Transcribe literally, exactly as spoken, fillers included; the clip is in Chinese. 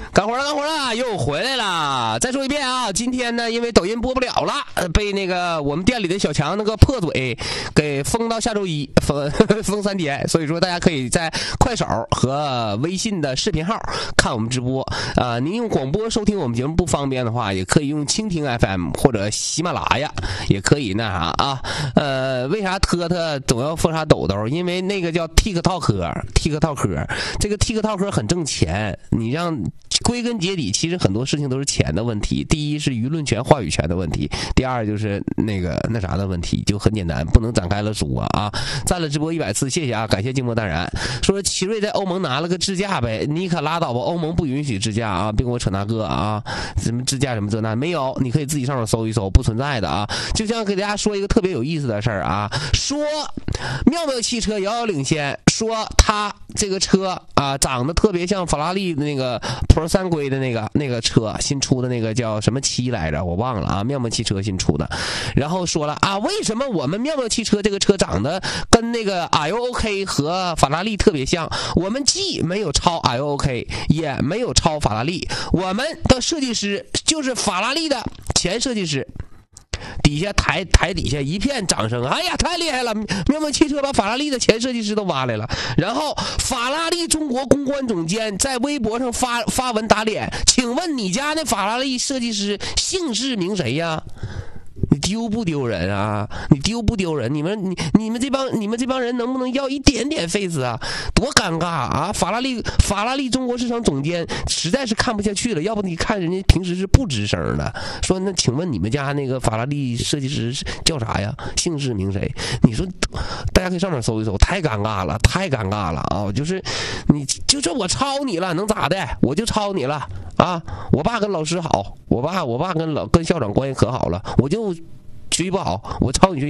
干活了，干活了，又回来了。再说一遍啊，今天呢，因为抖音播不了了，被那个我们店里的小强那个破嘴给封到下周一，封封三天。所以说，大家可以在快手和微信的视频号看我们直播啊、呃。您用广播收听我们节目不方便的话，也可以用蜻蜓 F M 或者喜马拉雅，也可以那啥啊。呃，为啥特特总要封啥抖抖？因为那个叫 TikTok，TikTok，这个 TikTok 很挣钱。你让归根结底，其实很多事情都是钱的问题。第一是舆论权、话语权的问题，第二就是那个那啥的问题，就很简单，不能展开了说啊。赞了直播一百次，谢谢啊，感谢静默淡然。说奇瑞在欧盟拿了个支架呗，你可拉倒吧，欧盟不允许支架啊，别跟我扯那个啊，什么支架什么这那没有，你可以自己上手搜一搜，不存在的啊。就像给大家说一个特别有意思的事儿啊，说妙妙汽车遥遥领先，说它这个车啊长得特别像法拉利的那个 Pro 三规的那个那个车，新出的那个叫什么七来着，我忘了啊，妙妙汽车新出的。然后说了啊，为什么我们妙妙汽车这个车长得跟那个 R O K 和法拉利特别像？我们既没有抄 R O K， 也没有抄法拉利，我们的设计师就是法拉利的前设计师。底下台台底下一片掌声，哎呀，太厉害了！妙妙汽车把法拉利的前设计师都挖来了。然后法拉利中国公关总监在微博上发发文打脸，请问你家那法拉利设计师姓氏名谁呀？你丢不丢人啊？你丢不丢人？你们你你们这帮你们这帮人能不能要一点点 face 啊？多尴尬啊！法拉利法拉利中国市场总监实在是看不下去了，要不你看人家平时是不吱声的，说那请问你们家那个法拉利设计师叫啥呀？姓氏名谁？你说大家可以上面搜一搜，太尴尬了，太尴尬了啊！就是你就说我抄你了，能咋的？我就抄你了啊！我爸跟老师好，我爸我爸跟老跟校长关系可好了，我就学习不好，我抄你学习。